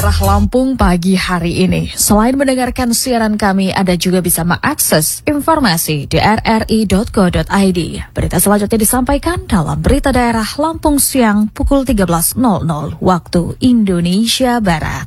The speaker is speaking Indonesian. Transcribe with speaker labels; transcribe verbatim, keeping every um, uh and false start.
Speaker 1: daerah Lampung pagi hari ini. Selain mendengarkan siaran kami, Anda juga bisa mengakses informasi di r r i dot co dot i d. Berita selanjutnya disampaikan dalam Berita Daerah Lampung siang pukul tiga belas waktu Indonesia Barat.